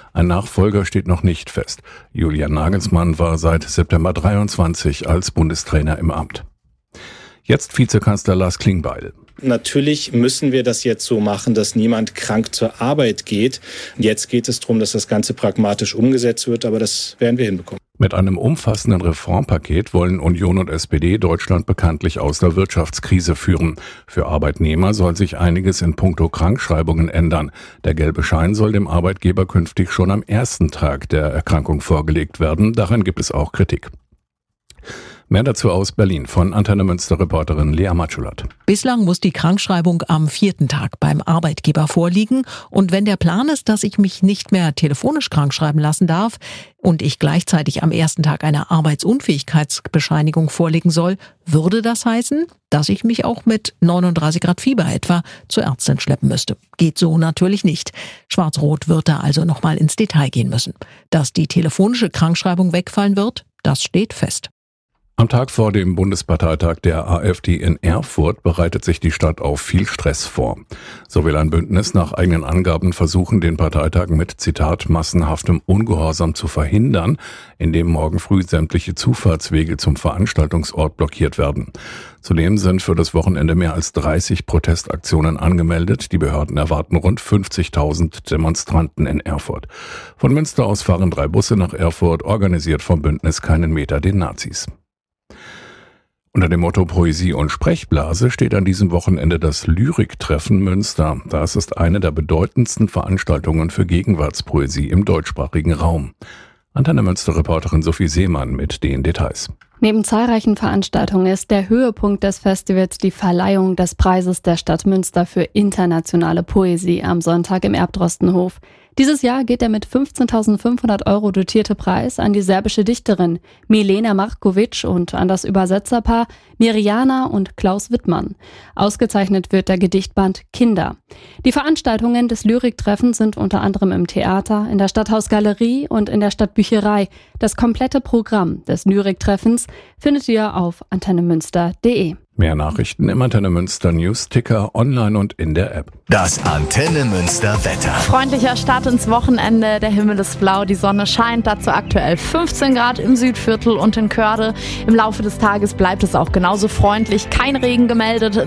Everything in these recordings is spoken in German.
Ein Nachfolger steht noch nicht fest. Julian Nagelsmann war seit September 23 als Bundestrainer im Amt. Jetzt Vizekanzler Lars Klingbeil. Natürlich müssen wir das jetzt so machen, dass niemand krank zur Arbeit geht. Jetzt geht es darum, dass das Ganze pragmatisch umgesetzt wird, aber das werden wir hinbekommen. Mit einem umfassenden Reformpaket wollen Union und SPD Deutschland bekanntlich aus der Wirtschaftskrise führen. Für Arbeitnehmer soll sich einiges in puncto Krankschreibungen ändern. Der gelbe Schein soll dem Arbeitgeber künftig schon am ersten Tag der Erkrankung vorgelegt werden. Daran gibt es auch Kritik. Mehr dazu aus Berlin von Antenne Münster-Reporterin Lea Matschulat. Bislang muss die Krankschreibung am 4. Tag beim Arbeitgeber vorliegen. Und wenn der Plan ist, dass ich mich nicht mehr telefonisch krankschreiben lassen darf und ich gleichzeitig am 1. Tag eine Arbeitsunfähigkeitsbescheinigung vorlegen soll, würde das heißen, dass ich mich auch mit 39 Grad Fieber etwa zur Ärztin schleppen müsste. Geht so natürlich nicht. Schwarz-Rot wird da also nochmal ins Detail gehen müssen. Dass die telefonische Krankschreibung wegfallen wird, das steht fest. Am Tag vor dem Bundesparteitag der AfD in Erfurt bereitet sich die Stadt auf viel Stress vor. So will ein Bündnis nach eigenen Angaben versuchen, den Parteitag mit, Zitat, massenhaftem Ungehorsam zu verhindern, indem morgen früh sämtliche Zufahrtswege zum Veranstaltungsort blockiert werden. Zudem sind für das Wochenende mehr als 30 Protestaktionen angemeldet. Die Behörden erwarten rund 50.000 Demonstranten in Erfurt. Von Münster aus fahren 3 Busse nach Erfurt, organisiert vom Bündnis Keinen Meter den Nazis. Unter dem Motto Poesie und Sprechblase steht an diesem Wochenende das Lyriktreffen Münster. Das ist eine der bedeutendsten Veranstaltungen für Gegenwartspoesie im deutschsprachigen Raum. Antenne Münster-Reporterin Sophie Seemann mit den Details. Neben zahlreichen Veranstaltungen ist der Höhepunkt des Festivals die Verleihung des Preises der Stadt Münster für internationale Poesie am Sonntag im Erbdrostenhof. Dieses Jahr geht der mit 15.500 € dotierte Preis an die serbische Dichterin Milena Markovic und an das Übersetzerpaar Mirjana und Klaus Wittmann. Ausgezeichnet wird der Gedichtband Kinder. Die Veranstaltungen des Lyriktreffens sind unter anderem im Theater, in der Stadthausgalerie und in der Stadtbücherei. Das komplette Programm des Lyriktreffens findet ihr auf antennemünster.de. Mehr Nachrichten im Antenne Münster News-Ticker, online und in der App. Das Antenne Münster Wetter. Freundlicher Start ins Wochenende. Der Himmel ist blau, die Sonne scheint. Dazu aktuell 15 Grad im Südviertel und in Körde. Im Laufe des Tages bleibt es auch genauso freundlich. Kein Regen gemeldet,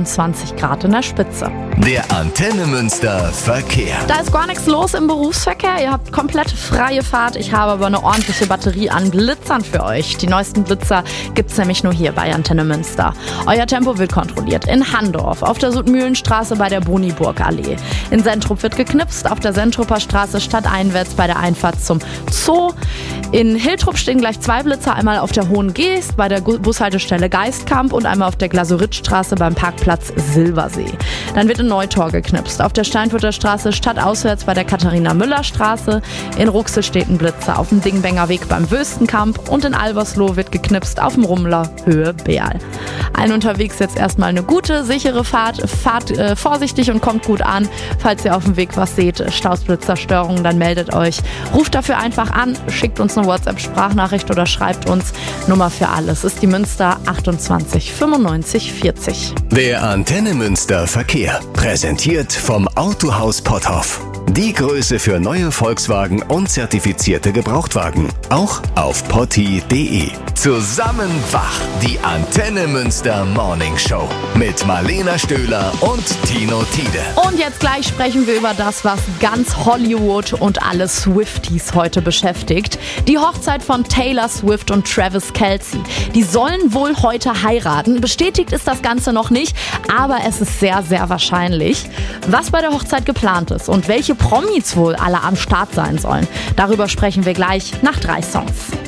22 Grad in der Spitze. Der Antenne Münster Verkehr. Da ist gar nichts los im Berufsverkehr. Ihr habt komplett freie Fahrt. Ich habe aber eine ordentliche Batterie an Blitzern für euch. Die neuesten Blitzer gibt's nämlich nur hier bei Antenne Münster. Euer Tempo wird kontrolliert. In Handorf, auf der Südmühlenstraße bei der Boniburg-Allee. In Sentrup wird geknipst, auf der Sentrupper Straße stadteinwärts bei der Einfahrt zum Zoo. In Hiltrup stehen gleich 2 Blitzer, einmal auf der Hohen Geest bei der Bushaltestelle Geistkamp und einmal auf der Glasuritzstraße beim Parkplatz Silbersee. Dann wird in Neutor geknipst, auf der Steinfurter Straße stadtauswärts bei der Katharina-Müller-Straße. In Ruxel steht ein Blitzer auf dem Dingbenger Weg beim Wöstenkamp und in Albersloh wird geknipst auf dem Rummler Höhe Beal. Allen unterwegs jetzt erstmal eine gute, sichere Fahrt. Fahrt vorsichtig und kommt gut an. Falls ihr auf dem Weg was seht, Stausblitzerstörungen, dann meldet euch. Ruft dafür einfach an, schickt uns eine WhatsApp-Sprachnachricht oder schreibt uns. Nummer für alles ist die Münster 28 95 40. Der Antenne Münster Verkehr. Präsentiert vom Autohaus Potthoff. Die Größe für neue Volkswagen und zertifizierte Gebrauchtwagen. Auch auf potti.de. Zusammen wach. Die Antenne Münster Morning Show. Mit Marlena Stöhler und Tino Tiede. Und jetzt gleich sprechen wir über das, was ganz Hollywood und alle Swifties heute beschäftigt. Die Hochzeit von Taylor Swift und Travis Kelce. Die sollen wohl heute heiraten. Bestätigt ist das Ganze noch nicht, aber es ist sehr, sehr wahrscheinlich. Was bei der Hochzeit geplant ist und welche Promis wohl alle am Start sein sollen, darüber sprechen wir gleich nach 3 Songs.